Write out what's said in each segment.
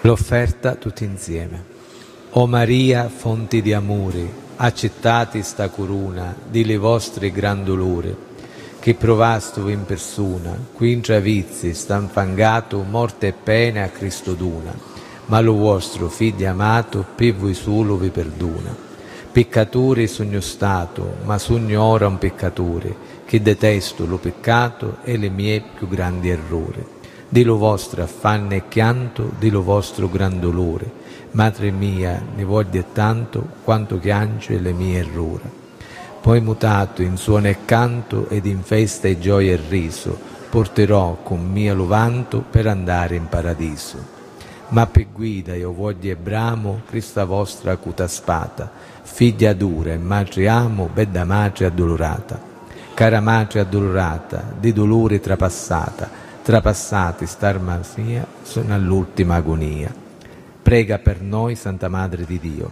L'offerta tutti insieme. O Maria, fonti di amore, accettati sta corona di le vostre gran dolore, che provasto in persona, qui in travizi stanfangato, morte e pene a Cristo duna, ma lo vostro figlio amato per voi solo vi perdona. Peccatore sogno stato, ma sogno ora un peccatore, che detesto lo peccato e le mie più grandi errori. Di lo vostro affanno e chianto, di lo vostro gran dolore, madre mia, ne voglio tanto, quanto piange le mie errori. Poi mutato in suono e canto, ed in festa e gioia e riso, porterò con mio lovanto per andare in paradiso. Ma per guida io voglio e bramo, Crista vostra acuta spada, figlia dura e madre amo, bella madre addolorata. Cara madre addolorata, di dolore trapassata, trapassati starma mia, sono all'ultima agonia. Prega per noi, Santa Madre di Dio.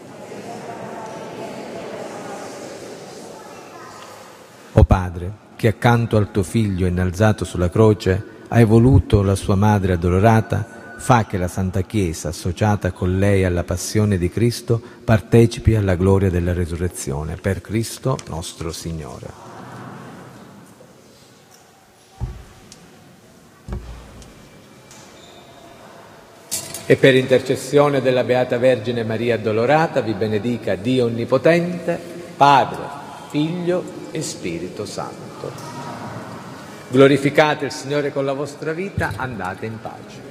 O Padre, che accanto al tuo Figlio innalzato sulla croce hai voluto la sua Madre addolorata, fa che la Santa Chiesa, associata con lei alla passione di Cristo, partecipi alla gloria della resurrezione. Per Cristo nostro Signore. E per intercessione della Beata Vergine Maria Addolorata vi benedica Dio Onnipotente, Padre, Figlio e Spirito Santo. Glorificate il Signore con la vostra vita, andate in pace.